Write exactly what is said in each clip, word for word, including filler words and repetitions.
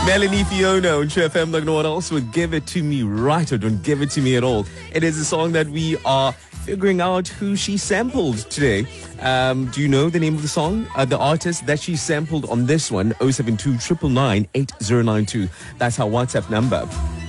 Melanie Fiona on True F M like no one else would. Give It To Me Right or Don't Give It To Me At All. It is a song that we are figuring out who she sampled today. Um, do you know the name of the song? Uh, the artist that she sampled on this one, oh seven two, nine nine nine, eight oh nine two. That's our WhatsApp number.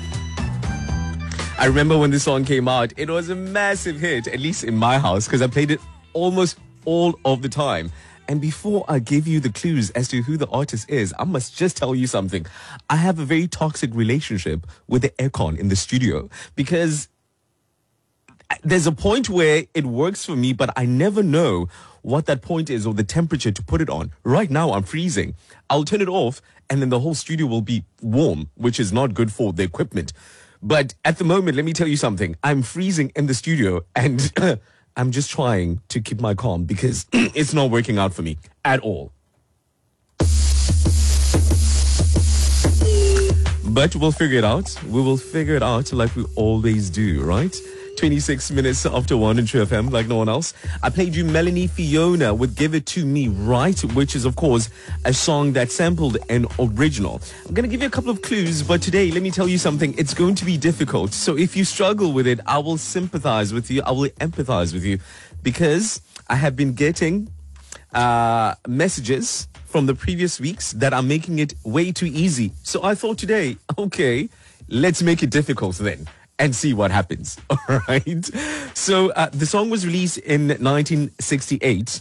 I remember when this song came out, it was a massive hit, at least in my house, because I played it almost all of the time. And before I give you the clues as to who the artist is, I must just tell you something. I have a very toxic relationship with the aircon in the studio because there's a point where it works for me, but I never know what that point is or the temperature to put it on. Right now, I'm freezing. I'll turn it off and then the whole studio will be warm, which is not good for the equipment. But at the moment, let me tell you something. I'm freezing in the studio and I'm just trying to keep my calm because it's not working out for me at all. But we'll figure it out. We will figure it out like we always do, right? twenty-six minutes after one in True F M, like no one else. I played you Melanie Fiona with Give It To Me Right, which is, of course, a song that sampled an original. I'm going to give you a couple of clues, but today, let me tell you something. It's going to be difficult. So if you struggle with it, I will sympathize with you. I will empathize with you because I have been getting uh, messages from the previous weeks that are making it way too easy. So I thought today, okay, let's make it difficult then and see what happens. All right. So uh, the song was released in nineteen sixty-eight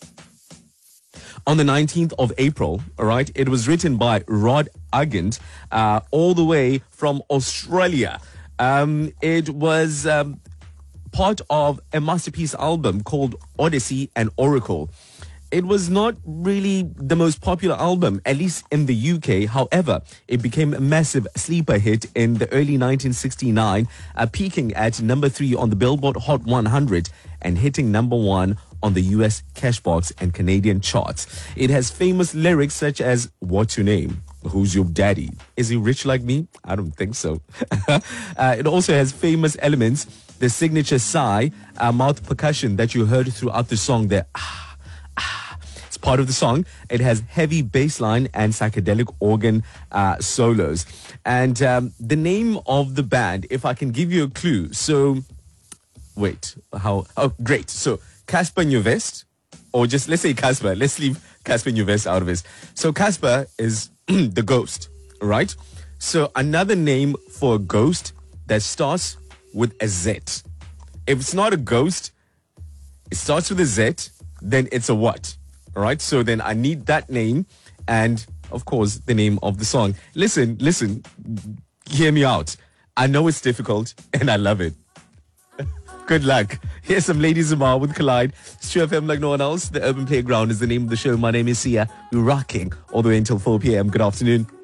on the nineteenth of April. All right. It was written by Rod Argent, uh, all the way from Australia. Um, it was um, part of a masterpiece album called Odyssey and Oracle. It was not really the most popular album, at least in the U K. However, it became a massive sleeper hit in the early nineteen sixty-nine, uh, peaking at number three on the Billboard Hot one hundred and hitting number one on the U S Cashbox and Canadian charts. It has famous lyrics such as, "What's your name? Who's your daddy? Is he rich like me? I don't think so." uh, it also has famous elements, the signature sigh, uh, mouth percussion that you heard throughout the song there. Part of the song. It has heavy bass line and psychedelic organ uh, solos. And um, the name of the band, if I can give you a clue. So, wait, how? Oh, great. So, Casper Nyovest, or just let's say Casper. Let's leave Casper Nyovest out of this. So, Casper is the ghost, right? So, another name for a ghost that starts with a Z. If it's not a ghost, it starts with a Z, then it's a what? All right, so then I need that name and, of course, the name of the song. Listen, listen, hear me out. I know it's difficult and I love it. Good luck. Here's some Lady Zamar with Collide. It's True F M like no one else. The Urban Playground is the name of the show. My name is Sia. We're rocking all the way until four p.m. Good afternoon.